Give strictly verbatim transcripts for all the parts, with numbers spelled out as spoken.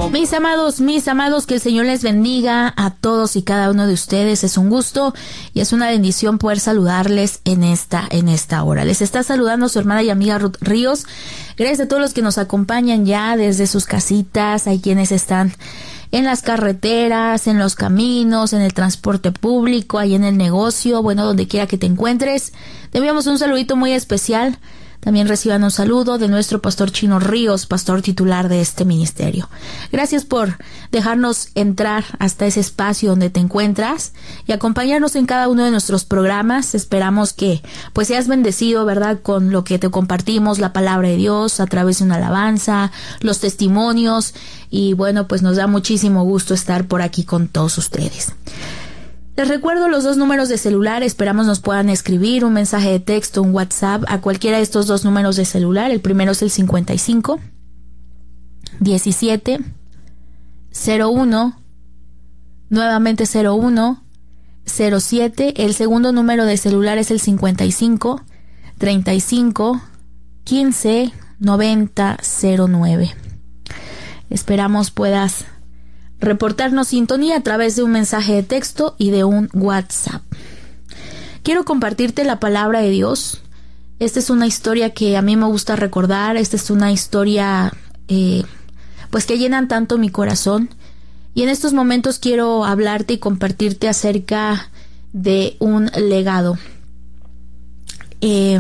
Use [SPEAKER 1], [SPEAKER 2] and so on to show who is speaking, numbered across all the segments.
[SPEAKER 1] Mis amados, mis amados, que el Señor les bendiga a todos y cada uno de ustedes. Es un gusto y es una bendición poder saludarles en esta, en esta hora. Les está saludando su hermana y amiga Ruth Ríos. Gracias a todos los que nos acompañan ya desde sus casitas. Hay quienes están en las carreteras, en los caminos, en el transporte público, ahí en el negocio, bueno, donde quiera que te encuentres. Te enviamos un saludito muy especial. También reciban un saludo de nuestro pastor Chino Ríos, pastor titular de este ministerio. Gracias por dejarnos entrar hasta ese espacio donde te encuentras y acompañarnos en cada uno de nuestros programas. Esperamos que pues seas bendecido, ¿verdad?, con lo que te compartimos, la palabra de Dios, a través de una alabanza, los testimonios. Y bueno, pues nos da muchísimo gusto estar por aquí con todos ustedes. Les recuerdo los dos números de celular. Esperamos nos puedan escribir un mensaje de texto, un WhatsApp a cualquiera de estos dos números de celular. El primero es el cincuenta y cinco, diecisiete, cero uno, nuevamente cero uno, cero siete. El segundo número de celular es el cincuenta y cinco, treinta y cinco, quince, noventa, cero nueve. Esperamos puedas reportarnos sintonía a través de un mensaje de texto y de un WhatsApp. Quiero compartirte la palabra de Dios. Esta es una historia que a mí me gusta recordar. Esta es una historia eh, pues que llenan tanto mi corazón. Y en estos momentos quiero hablarte y compartirte acerca de un legado. Eh,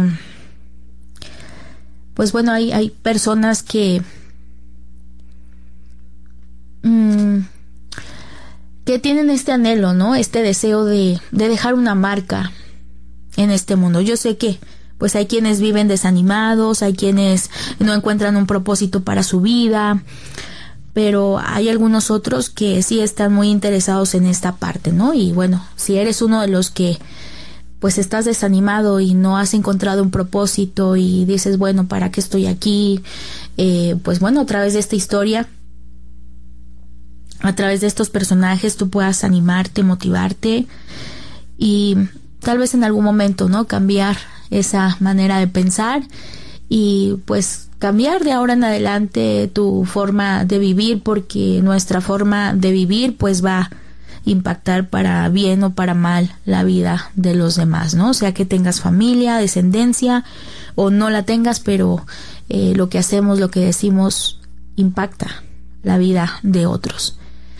[SPEAKER 1] pues bueno, hay, hay personas que mmm, que tienen este anhelo, ¿no? Este deseo de, de dejar una marca en este mundo. Yo sé que pues hay quienes viven desanimados, hay quienes no encuentran un propósito para su vida, pero hay algunos otros que sí están muy interesados en esta parte, ¿no? Y bueno, si eres uno de los que pues estás desanimado y no has encontrado un propósito y dices, bueno, ¿para qué estoy aquí? Eh, pues bueno, a través de esta historia, a través de estos personajes tú puedas animarte, motivarte y tal vez en algún momento, ¿no?, cambiar esa manera de pensar y pues cambiar de ahora en adelante tu forma de vivir, porque nuestra forma de vivir pues va a impactar para bien o para mal la vida de los demás, ¿no? O sea, que tengas familia, descendencia o no la tengas, pero eh, lo que hacemos, lo que decimos impacta la vida de otros.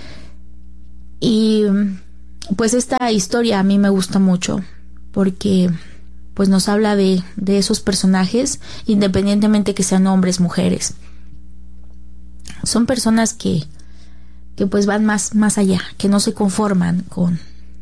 [SPEAKER 1] Y pues esta historia a mí me gusta mucho porque pues nos habla de, de esos personajes, independientemente que sean hombres, mujeres. Son personas que, que pues van más, más allá, que no se conforman con,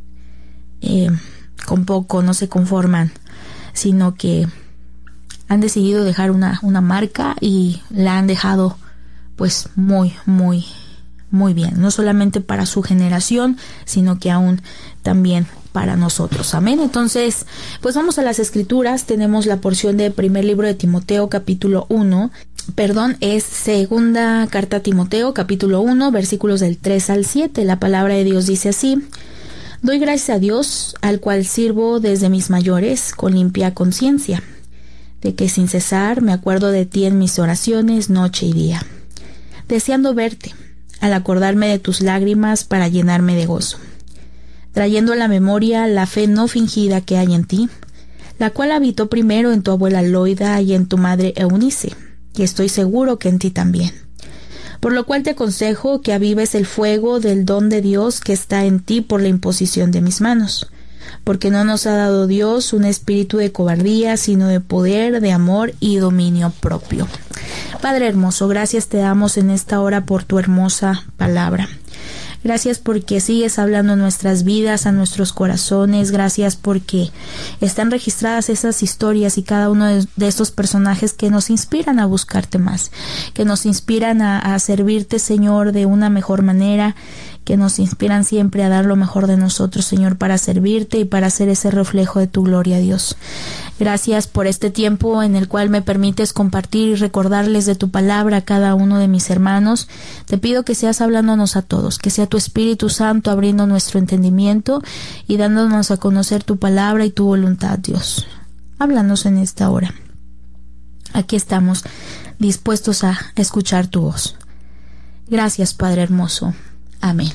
[SPEAKER 1] eh, con poco, no se conforman, sino que han decidido dejar una, una marca y la han dejado pues muy, muy muy bien, no solamente para su generación, sino que aún también para nosotros. Amén. Entonces, pues vamos a las escrituras. Tenemos la porción de primer libro de Timoteo, capítulo uno. Perdón, es segunda carta a Timoteo, capítulo uno, versículos del tres al siete. La palabra de Dios dice así: Doy gracias a Dios, al cual sirvo desde mis mayores, con limpia conciencia, de que sin cesar me acuerdo de ti en mis oraciones noche y día, deseando verte, al acordarme de tus lágrimas para llenarme de gozo, trayendo a la memoria la fe no fingida que hay en ti, la cual habitó primero en tu abuela Loida y en tu madre Eunice, y estoy seguro que en ti también. Por lo cual te aconsejo que avives el fuego del don de Dios que está en ti por la imposición de mis manos, porque no nos ha dado Dios un espíritu de cobardía, sino de poder, de amor y dominio propio. Padre hermoso, gracias te damos en esta hora por tu hermosa palabra. Gracias porque sigues hablando en nuestras vidas, a nuestros corazones. Gracias porque están registradas esas historias y cada uno de, de estos personajes que nos inspiran a buscarte más, que nos inspiran a, a servirte, Señor, de una mejor manera, que nos inspiran siempre a dar lo mejor de nosotros, Señor, para servirte y para hacer ese reflejo de tu gloria, Dios. Gracias por este tiempo en el cual me permites compartir y recordarles de tu palabra a cada uno de mis hermanos. Te pido que seas hablándonos a todos, que sea tu Espíritu Santo abriendo nuestro entendimiento y dándonos a conocer tu palabra y tu voluntad, Dios. Háblanos en esta hora. Aquí estamos dispuestos a escuchar tu voz. Gracias, Padre hermoso. Amén.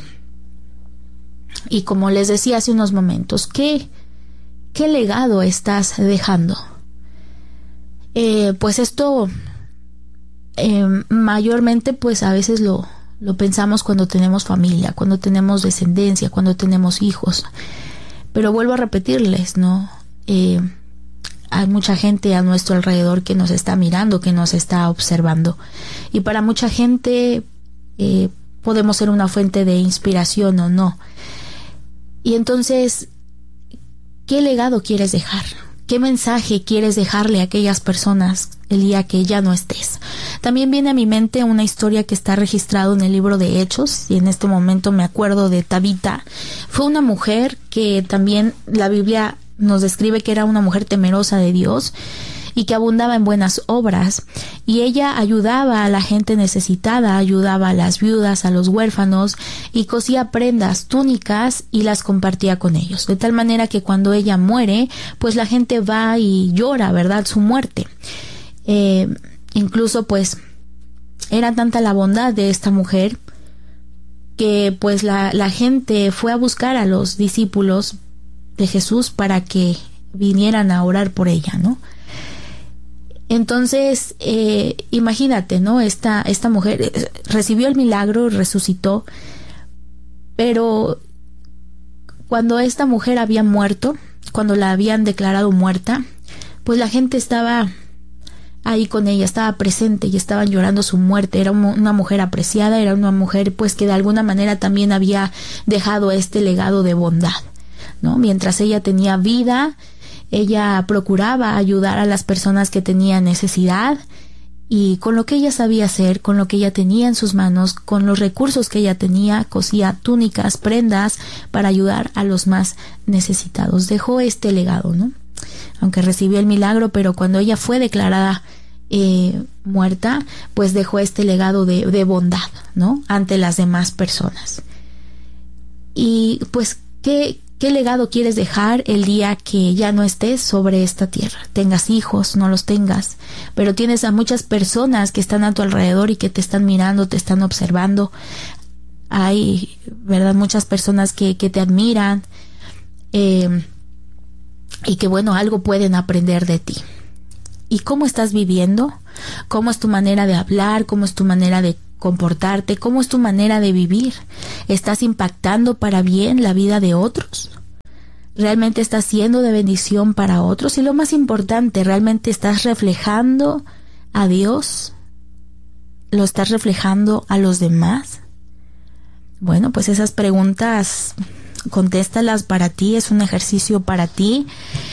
[SPEAKER 1] Y como les decía hace unos momentos, ¿qué, qué legado estás dejando? Eh, pues esto eh, mayormente pues a veces lo, lo pensamos cuando tenemos familia, cuando tenemos descendencia, cuando tenemos hijos. Pero vuelvo a repetirles, ¿no? Eh, hay mucha gente a nuestro alrededor que nos está mirando, que nos está observando. Y para mucha gente eh, podemos ser una fuente de inspiración o no. Y entonces, ¿qué legado quieres dejar? ¿Qué mensaje quieres dejarle a aquellas personas el día que ya no estés? También viene a mi mente una historia que está registrada en el libro de Hechos, y en este momento me acuerdo de Tabita. Fue una mujer que también la Biblia nos describe que era una mujer temerosa de Dios y que abundaba en buenas obras, y ella ayudaba a la gente necesitada, ayudaba a las viudas, a los huérfanos, y cosía prendas, túnicas, y las compartía con ellos, de tal manera que cuando ella muere, pues la gente va y llora, ¿verdad?, su muerte. Eh, incluso pues era tanta la bondad de esta mujer que pues la, la gente fue a buscar a los discípulos de Jesús para que vinieran a orar por ella, ¿no? Entonces, eh, imagínate, ¿no? Esta, esta mujer recibió el milagro, resucitó, pero cuando esta mujer había muerto, cuando la habían declarado muerta, pues la gente estaba ahí con ella, estaba presente y estaban llorando su muerte. Era una mujer apreciada, era una mujer pues que de alguna manera también había dejado este legado de bondad, ¿no? Mientras ella tenía vida, ella procuraba ayudar a las personas que tenían necesidad, y con lo que ella sabía hacer, con lo que ella tenía en sus manos, con los recursos que ella tenía, cosía túnicas, prendas para ayudar a los más necesitados. Dejó este legado, ¿no? Aunque recibió el milagro, pero cuando ella fue declarada eh, muerta, pues dejó este legado de, de bondad, ¿no?, ante las demás personas. Y pues, ¿qué ¿Qué legado quieres dejar el día que ya no estés sobre esta tierra? Tengas hijos, no los tengas, pero tienes a muchas personas que están a tu alrededor y que te están mirando, te están observando. Hay, ¿verdad?, muchas personas que, que te admiran eh, y que, bueno, algo pueden aprender de ti. ¿Y cómo estás viviendo? ¿Cómo es tu manera de hablar? ¿Cómo es tu manera de comportarte? ¿Cómo es tu manera de vivir? ¿Estás impactando para bien la vida de otros? ¿Realmente estás siendo de bendición para otros? Y lo más importante, ¿realmente estás reflejando a Dios? ¿Lo estás reflejando a los demás? Bueno, pues esas preguntas, contéstalas para ti, es un ejercicio para ti,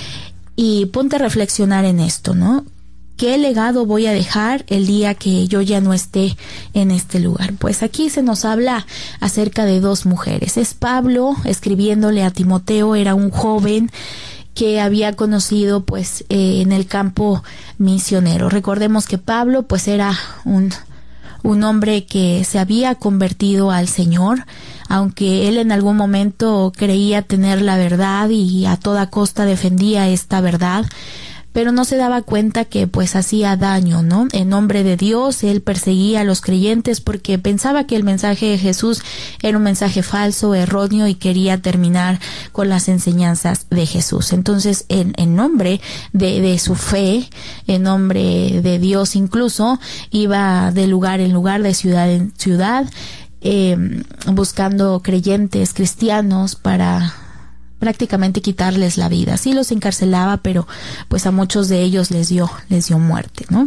[SPEAKER 1] y ponte a reflexionar en esto, ¿no? ¿Qué legado voy a dejar el día que yo ya no esté en este lugar? Pues aquí se nos habla acerca de dos mujeres. Es Pablo escribiéndole a Timoteo, era un joven que había conocido pues eh, en el campo misionero. Recordemos que Pablo pues era un, un hombre que se había convertido al Señor, aunque él en algún momento creía tener la verdad y a toda costa defendía esta verdad, pero no se daba cuenta que pues hacía daño, ¿no? En nombre de Dios, él perseguía a los creyentes porque pensaba que el mensaje de Jesús era un mensaje falso, erróneo, y quería terminar con las enseñanzas de Jesús. Entonces, en, en nombre de, de su fe, en nombre de Dios incluso, iba de lugar en lugar, de ciudad en ciudad, eh, buscando creyentes cristianos para prácticamente quitarles la vida. Sí los encarcelaba, pero pues a muchos de ellos les dio, les dio muerte, ¿no?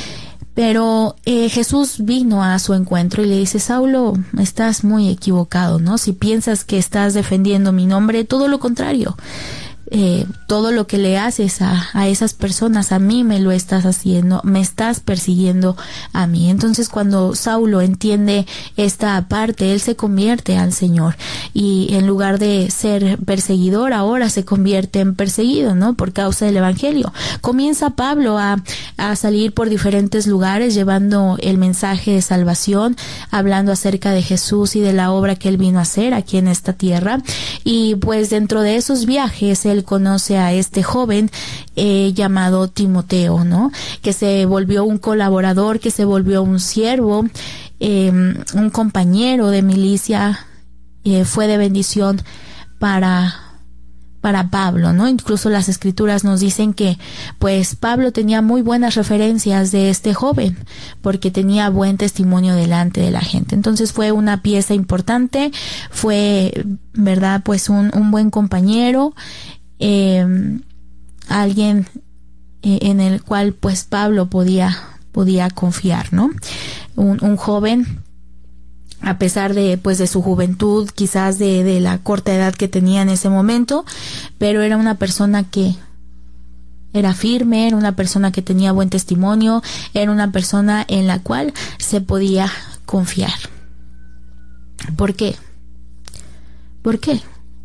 [SPEAKER 1] Pero eh, Jesús vino a su encuentro y le dice: Saulo, estás muy equivocado, ¿no? Si piensas que estás defendiendo mi nombre, todo lo contrario. Eh, todo lo que le haces a, a esas personas, a mí me lo estás haciendo, me estás persiguiendo a mí. Entonces, cuando Saulo entiende esta parte, él se convierte al Señor, y en lugar de ser perseguidor, ahora se convierte en perseguido, ¿no? Por causa del Evangelio. Comienza Pablo a, a salir por diferentes lugares llevando el mensaje de salvación, hablando acerca de Jesús y de la obra que él vino a hacer aquí en esta tierra. Y pues dentro de esos viajes él conoce a este joven eh, llamado Timoteo, ¿no? Que se volvió un colaborador, que se volvió un siervo, eh, un compañero de milicia, eh, fue de bendición para para Pablo, ¿no? Incluso las escrituras nos dicen que pues Pablo tenía muy buenas referencias de este joven porque tenía buen testimonio delante de la gente. Entonces fue una pieza importante, fue, ¿verdad? Pues un, un buen compañero, eh, alguien eh, en el cual pues Pablo podía, podía confiar, ¿no? Un, un joven, a pesar de pues de su juventud, quizás de, de la corta edad que tenía en ese momento, pero era una persona que era firme, era una persona que tenía buen testimonio, era una persona en la cual se podía confiar. ¿Por qué? ¿Por qué?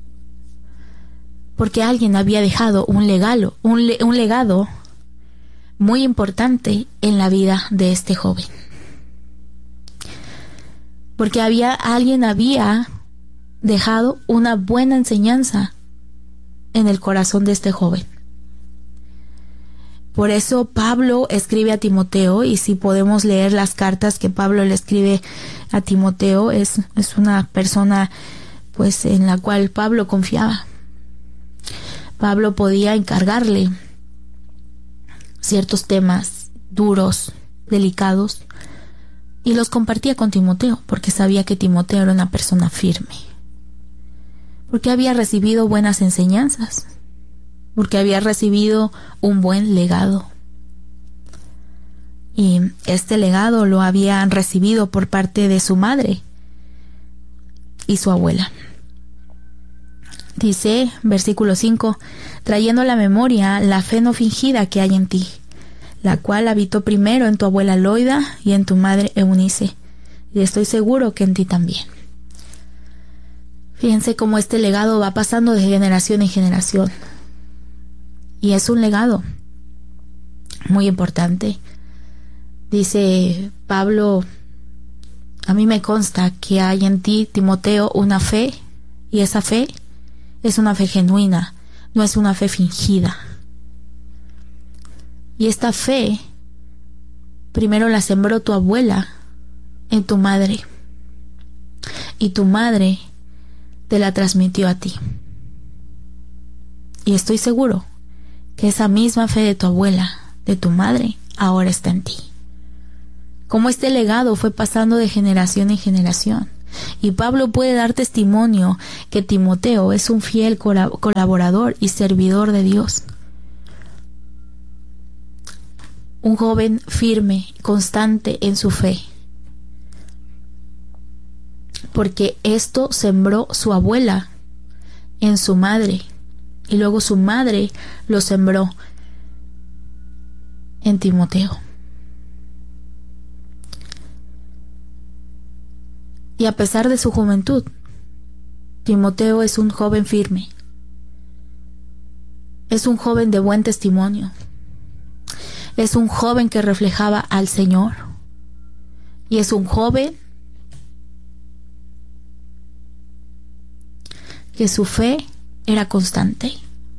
[SPEAKER 1] Porque alguien había dejado un legado, un, le, un legado muy importante en la vida de este joven. Porque había, alguien había dejado una buena enseñanza en el corazón de este joven. Por eso Pablo escribe a Timoteo, y si podemos leer las cartas que Pablo le escribe a Timoteo, es, es una persona pues en la cual Pablo confiaba. Pablo podía encargarle ciertos temas duros, delicados, y los compartía con Timoteo, porque sabía que Timoteo era una persona firme, porque había recibido buenas enseñanzas, porque había recibido un buen legado. Y este legado lo habían recibido por parte de su madre y su abuela. Dice, versículo cinco, trayendo a la memoria la fe no fingida que hay en ti, la cual habitó primero en tu abuela Loida y en tu madre Eunice, y estoy seguro que en ti también. Fíjense cómo este legado va pasando de generación en generación, y es un legado muy importante. Dice Pablo, a mí me consta que hay en ti, Timoteo, una fe, y esa fe es una fe genuina, no es una fe fingida. Y esta fe, primero la sembró tu abuela en tu madre, y tu madre te la transmitió a ti. Y estoy seguro que esa misma fe de tu abuela, de tu madre, ahora está en ti. Como este legado fue pasando de generación en generación. Y Pablo puede dar testimonio que Timoteo es un fiel colaborador y servidor de Dios. Un joven firme, constante en su fe. Porque esto sembró su abuela en su madre. Y luego su madre lo sembró en Timoteo. Y a pesar de su juventud, Timoteo es un joven firme. Es un joven de buen testimonio. Es un joven que reflejaba al Señor. Y es un joven que su fe era constante.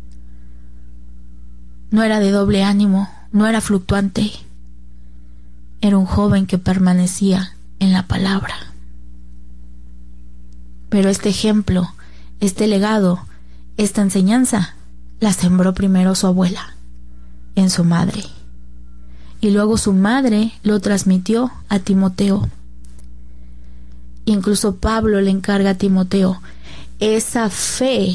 [SPEAKER 1] No era de doble ánimo, no era fluctuante. Era un joven que permanecía en la palabra. Pero este ejemplo, este legado, esta enseñanza, la sembró primero su abuela en su madre. Y luego su madre lo transmitió a Timoteo. Incluso Pablo le encarga a Timoteo esa fe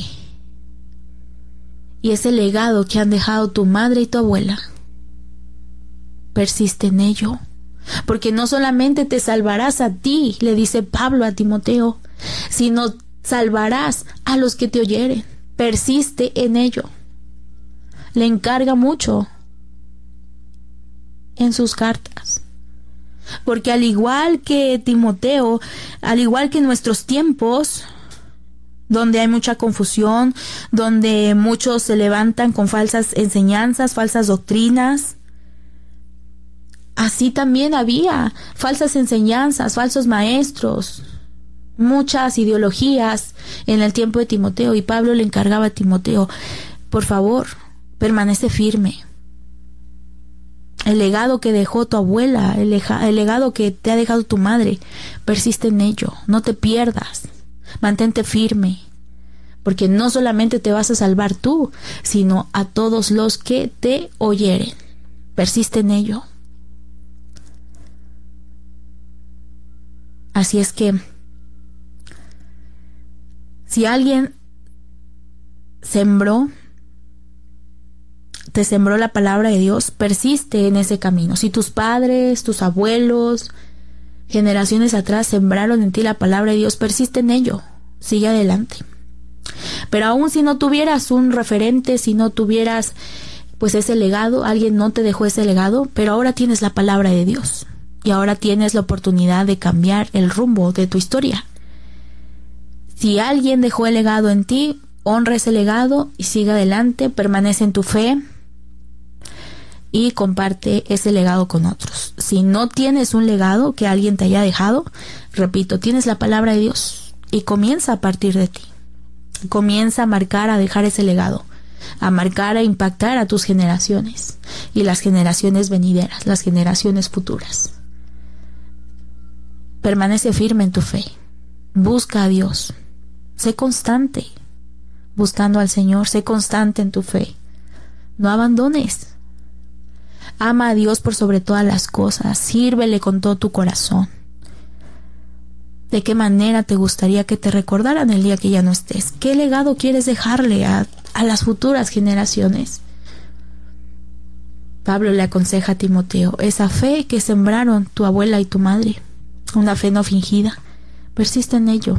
[SPEAKER 1] y ese legado que han dejado tu madre y tu abuela. Persiste en ello, porque no solamente te salvarás a ti, le dice Pablo a Timoteo, sino salvarás a los que te oyeren. Persiste en ello. Le encarga mucho en sus cartas, porque al igual que Timoteo, al igual que en nuestros tiempos, donde hay mucha confusión, donde muchos se levantan con falsas enseñanzas, falsas doctrinas, así también había falsas enseñanzas, falsos maestros, muchas ideologías en el tiempo de Timoteo, y Pablo le encargaba a Timoteo, por favor, permanece firme. El legado que dejó tu abuela, el, leja, el legado que te ha dejado tu madre, persiste en ello, no te pierdas, mantente firme, porque no solamente te vas a salvar tú, sino a todos los que te oyeren. Persiste en ello. Así es que, si alguien sembró, te sembró la palabra de Dios, persiste en ese camino. Si tus padres, tus abuelos, generaciones atrás sembraron en ti la palabra de Dios, persiste en ello, sigue adelante. Pero aún si no tuvieras un referente, si no tuvieras pues ese legado, alguien no te dejó ese legado, pero ahora tienes la palabra de Dios y ahora tienes la oportunidad de cambiar el rumbo de tu historia. Si alguien dejó el legado en ti, honra ese legado y sigue adelante, permanece en tu fe y comparte ese legado con otros. Si no tienes un legado que alguien te haya dejado, repito, tienes la palabra de Dios y comienza a partir de ti. Comienza a marcar, a dejar ese legado, a marcar, a impactar a tus generaciones y las generaciones venideras, las generaciones futuras. Permanece firme en tu fe. Busca a Dios. Sé constante buscando al Señor. Sé constante en tu fe. No abandones. Ama a Dios por sobre todas las cosas. Sírvele con todo tu corazón. ¿De qué manera te gustaría que te recordaran el día que ya no estés? ¿Qué legado quieres dejarle a, a las futuras generaciones? Pablo le aconseja a Timoteo, esa fe que sembraron tu abuela y tu madre, una fe no fingida, persiste en ello.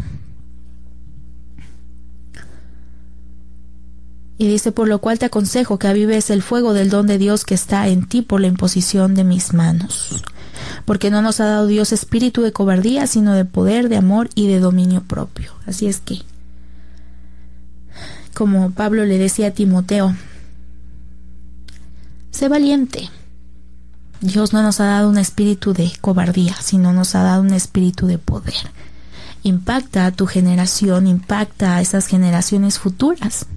[SPEAKER 1] Y dice, por lo cual te aconsejo que avives el fuego del don de Dios que está en ti por la imposición de mis manos. Porque no nos ha dado Dios espíritu de cobardía, sino de poder, de amor y de dominio propio. Así es que, como Pablo le decía a Timoteo, sé valiente. Dios no nos ha dado un espíritu de cobardía, sino nos ha dado un espíritu de poder. Impacta a tu generación, impacta a esas generaciones futuras.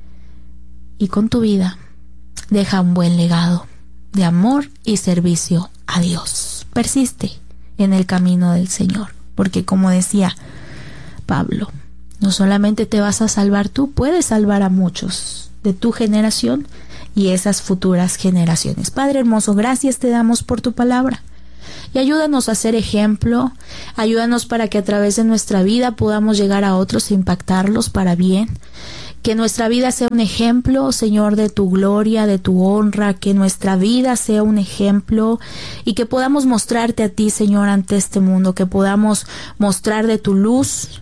[SPEAKER 1] Y con tu vida, deja un buen legado de amor y servicio a Dios. Persiste en el camino del Señor, porque como decía Pablo, no solamente te vas a salvar tú, puedes salvar a muchos de tu generación y esas futuras generaciones. Padre hermoso, gracias te damos por tu palabra. Y ayúdanos a ser ejemplo, ayúdanos para que a través de nuestra vida podamos llegar a otros e impactarlos para bien. Que nuestra vida sea un ejemplo, Señor, de tu gloria, de tu honra, que nuestra vida sea un ejemplo y que podamos mostrarte a ti, Señor, ante este mundo, que podamos mostrar de tu luz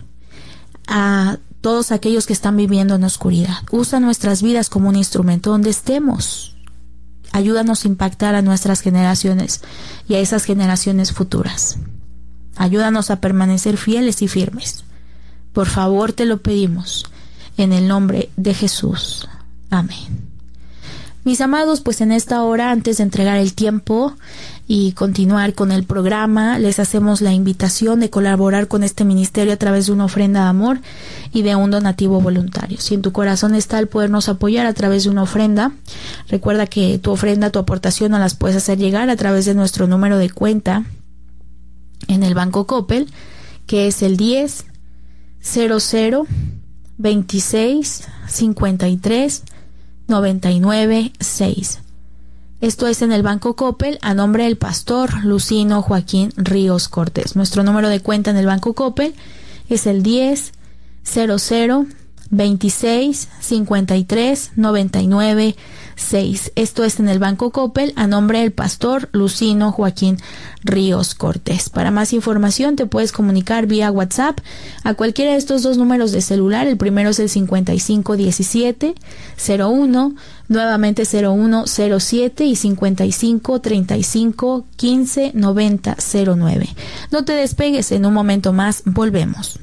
[SPEAKER 1] a todos aquellos que están viviendo en oscuridad. Usa nuestras vidas como un instrumento donde estemos. Ayúdanos a impactar a nuestras generaciones y a esas generaciones futuras. Ayúdanos a permanecer fieles y firmes. Por favor, te lo pedimos. En el nombre de Jesús. Amén. Mis amados, pues en esta hora, antes de entregar el tiempo y continuar con el programa, les hacemos la invitación de colaborar con este ministerio a través de una ofrenda de amor y de un donativo voluntario. Si en tu corazón está el podernos apoyar a través de una ofrenda, recuerda que tu ofrenda, tu aportación nos las puedes hacer llegar a través de nuestro número de cuenta en el Banco Coppel, que es el diez cero cero veintiséis cincuenta y tres noventa y nueve seis. Esto es en el Banco Coppel a nombre del pastor Lucino Joaquín Ríos Cortés. Nuestro número de cuenta en el Banco Coppel es el diez cero cero veintiséis cincuenta y tres noventa y nueve seis. Esto es en el Banco Coppel a nombre del pastor Lucino Joaquín Ríos Cortés. Para más información te puedes comunicar vía WhatsApp a cualquiera de estos dos números de celular. El primero es el cincuenta y cinco diecisiete cero uno, nuevamente cero uno cero siete y cincuenta y cinco treinta y cinco quince noventa cero nueve. No te despegues, en un momento más volvemos.